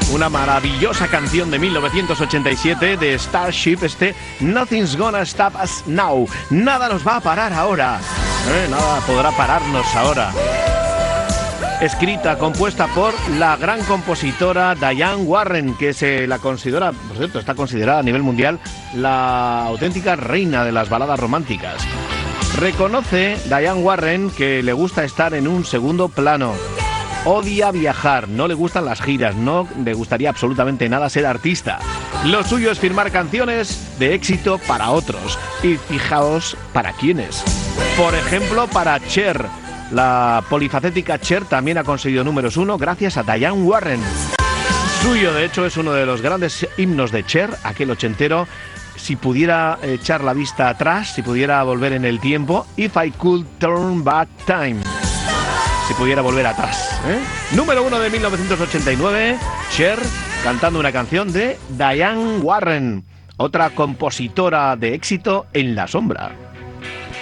Una maravillosa canción de 1987 de Starship, Nothing's Gonna Stop Us Now. Nada nos va a parar ahora. Nada podrá pararnos ahora. Escrita, compuesta por la gran compositora Diane Warren, que se la considera, por cierto, está considerada a nivel mundial la auténtica reina de las baladas románticas. Reconoce Diane Warren que le gusta estar en un segundo plano. Odia viajar, no le gustan las giras, no le gustaría absolutamente nada ser artista. Lo suyo es firmar canciones de éxito para otros. Y fijaos para quiénes. Por ejemplo, para Cher. La polifacética Cher también ha conseguido números 1 gracias a Diane Warren. Suyo, de hecho, es uno de los grandes himnos de Cher, aquel ochentero. Si pudiera echar la vista atrás, si pudiera volver en el tiempo, If I Could Turn Back Time. Si pudiera volver atrás. Número 1 de 1989, Cher cantando una canción de Diane Warren, otra compositora de éxito en la sombra.